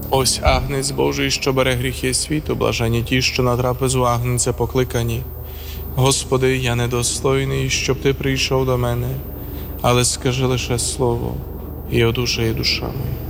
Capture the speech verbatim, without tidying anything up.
Ось агнець Божий, що бере гріхи світу, блаженні ті, що на трапезу агнця покликані. Господи, я недостойний, щоб Ти прийшов до мене, але скажи лише слово, і одужає душа моя.